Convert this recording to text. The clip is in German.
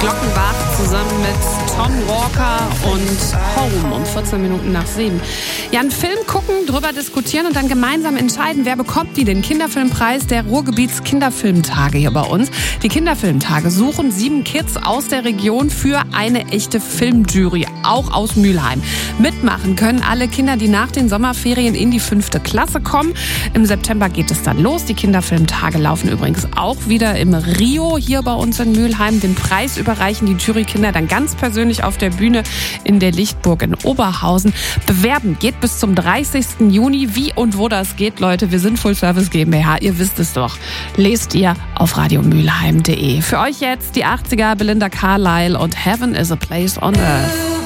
Glockenbach zusammen mit Tom Walker und Home um 14 Minuten nach 7. Ja, einen Film gucken, drüber diskutieren und dann gemeinsam entscheiden, wer bekommt den Kinderfilmpreis der Ruhrgebiets Kinderfilmtage hier bei uns. Die Kinderfilmtage suchen 7 Kids aus der Region für eine echte Filmjury, auch aus Mülheim. Mitmachen können alle Kinder, die nach den Sommerferien in die 5. Klasse kommen. Im September geht es dann los. Die Kinderfilmtage laufen übrigens auch wieder im Rio hier bei uns in Mülheim. Den Preis überreichen die Jurykinder dann ganz persönlich auf der Bühne in der Lichtburg in Oberhausen. Bewerben geht bis zum 30. Juni. Wie und wo das geht, Leute, wir sind Full Service GmbH, ihr wisst es doch. Lest ihr auf radiomülheim.de. Für euch jetzt die 80er, Belinda Carlisle und Heaven is a Place on Earth.